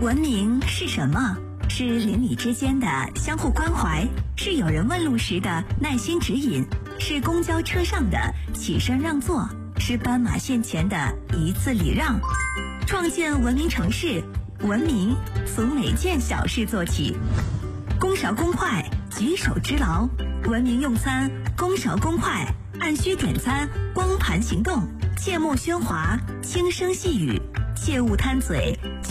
文明是什么？是邻里之间的相互关怀，是有人问路时的耐心指引，是公交车上的起身让座，是斑马线前的一字礼让。创建文明城市，文明从每件小事做起。公勺公筷，举手之劳。文明用餐，公勺公筷，按需点餐，光盘行动。切莫喧哗，轻声细语，切勿贪嘴。